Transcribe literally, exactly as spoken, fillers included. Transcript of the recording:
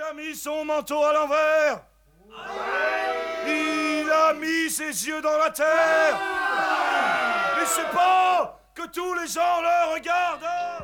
a mis son manteau à l'envers. Il a mis ses yeux dans la terre. Mais c'est pas que tous les gens le regardent.